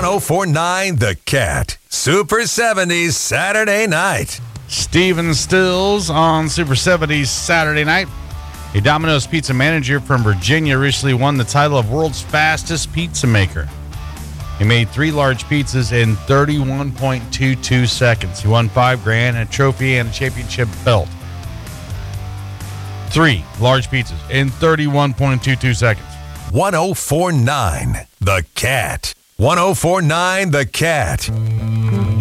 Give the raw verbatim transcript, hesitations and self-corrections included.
oh four point nine The Cat. Super seventies Saturday night. Steven Stills on Super seventies Saturday night. A Domino's pizza manager from Virginia recently won the title of world's fastest pizza maker. He made three large pizzas in thirty-one point two two seconds. He won five grand, a trophy, and a championship belt. Three large pizzas in thirty-one point two two seconds. one oh four point nine The Cat. one oh four point nine The Cat.